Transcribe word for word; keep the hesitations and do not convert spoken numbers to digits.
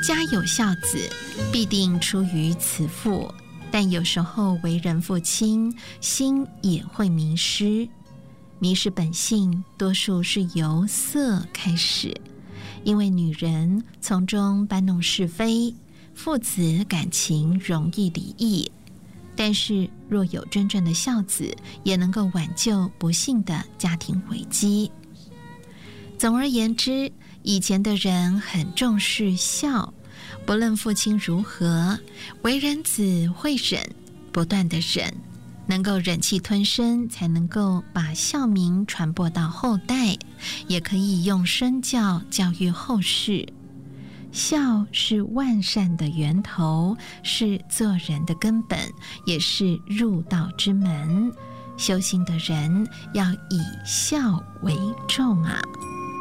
家有孝子，必定出于慈父，但有时候为人父亲，心也会迷失。迷失本性，多数是由色开始，因为女人从中搬弄是非，父子感情容易离异。但是若有真正的孝子，也能够挽救不幸的家庭危机。总而言之，以前的人很重视孝，不论父亲如何，为人子会忍，不断的忍，能够忍气吞声，才能够把孝名传播到后代，也可以用身教教育后世。孝是万善的源头，是做人的根本，也是入道之门。修行的人要以孝为重啊。